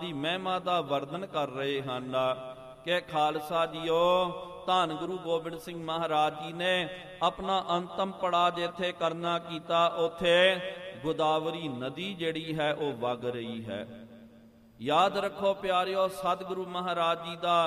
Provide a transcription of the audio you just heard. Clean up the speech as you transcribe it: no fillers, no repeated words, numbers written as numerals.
ਦੀ ਮਹਿਮਾ ਦਾ ਵਰਣਨ ਕਰ ਰਹੇ ਹਨ ਕਿ ਖਾਲਸਾ ਜੀਓ, ਧੰਨ ਗੁਰੂ ਗੋਬਿੰਦ ਸਿੰਘ ਮਹਾਰਾਜ ਜੀ ਨੇ ਆਪਣਾ ਅੰਤਮ ਪੜਾਅ ਜਿੱਥੇ ਕਰਨਾ ਕੀਤਾ, ਉੱਥੇ ਗੋਦਾਵਰੀ ਨਦੀ ਜਿਹੜੀ ਹੈ ਉਹ ਵਗ ਰਹੀ ਹੈ। ਯਾਦ ਰੱਖੋ ਪਿਆਰਿਓ, ਸਤਿਗੁਰੂ ਮਹਾਰਾਜ ਜੀ ਦਾ